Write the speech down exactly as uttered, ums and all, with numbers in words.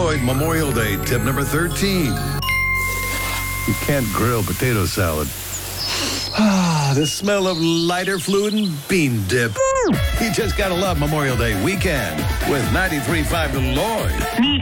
Lloyd Memorial Day tip number thirteen. You can't grill potato salad. Ah, the smell of lighter fluid and bean dip. You just gotta love Memorial Day weekend with ninety-three point five to Lloyd.